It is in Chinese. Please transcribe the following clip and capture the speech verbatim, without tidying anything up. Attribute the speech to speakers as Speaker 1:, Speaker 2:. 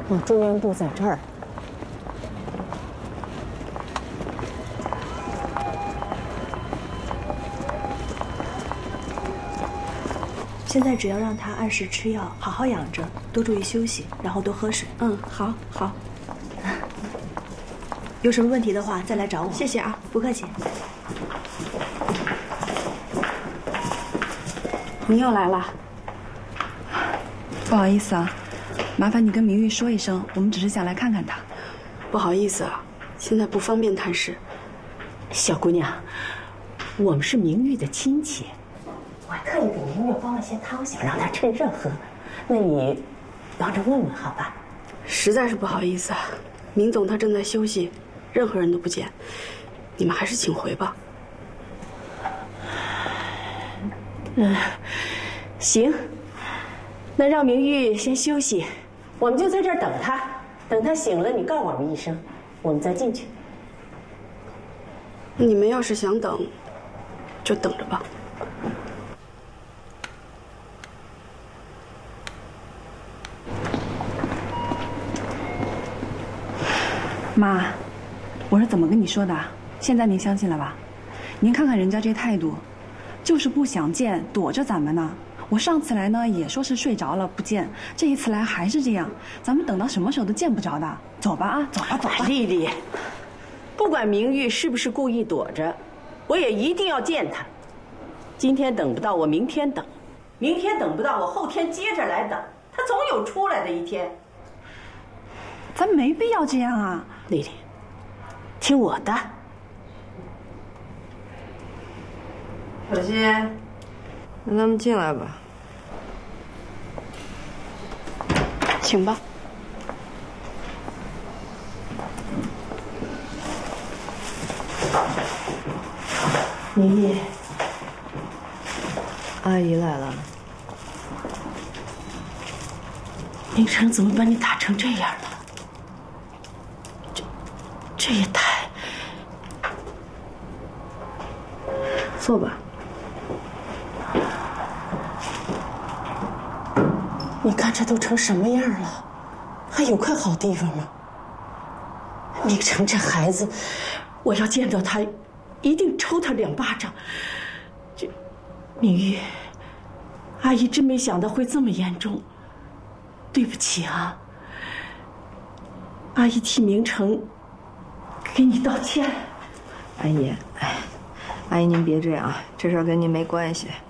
Speaker 1: 哦，住院部在这儿。
Speaker 2: 现在只要让他按时吃药，好好养着，多注意休息，然后多喝水。
Speaker 3: 嗯，好，好。
Speaker 2: 有什么问题的话再来找我。
Speaker 3: 谢谢啊，
Speaker 2: 不客气。
Speaker 3: 你又来了。不好意思啊，麻烦你跟明玉说一声，我们只是想来看看他。
Speaker 4: 不好意思啊，现在不方便探视。
Speaker 1: 小姑娘，我们是明玉的亲戚。我还特意给明玉煲了些汤，想让她趁热喝。那你帮着问问好吧？
Speaker 4: 实在是不好意思啊，明总他正在休息，任何人都不见，你们还是请回吧。
Speaker 1: 嗯，行，那让明玉先休息，我们就在这儿等她，等她醒了，你告诉我们一声，我们再进去。
Speaker 4: 你们要是想等，就等着吧。
Speaker 3: 妈，我是怎么跟你说的？现在您相信了吧？您看看人家这态度，就是不想见，躲着咱们呢。我上次来呢也说是睡着了不见，这一次来还是这样，咱们等到什么时候都见不着的。走吧啊，走吧走吧。
Speaker 1: 丽丽，不管明玉是不是故意躲着，我也一定要见她。今天等不到，我明天等；明天等不到，我后天接着来等。她总有出来的一天。
Speaker 3: 咱没必要这样啊。
Speaker 1: 丽丽，听我的。
Speaker 5: 小新，让他们进来吧。
Speaker 4: 请吧。
Speaker 1: 明玉，
Speaker 5: 阿姨来了。
Speaker 1: 明成怎么把你打成这样了？这，这也太……
Speaker 5: 坐吧。
Speaker 1: 你看这都成什么样了，还有块好地方吗？明成这孩子，我要见到他，一定抽他两巴掌。这，明玉，阿姨真没想到会这么严重，对不起啊。阿姨替明成给你道歉。
Speaker 5: 阿姨，哎，阿姨您别这样，这事儿跟您没关系。